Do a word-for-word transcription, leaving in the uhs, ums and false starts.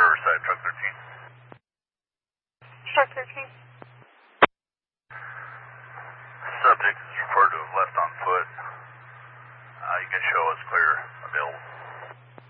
Riverside, truck thirteen. Truck thirteen. Subject is referred to as left on foot. Uh, you can show us clear available.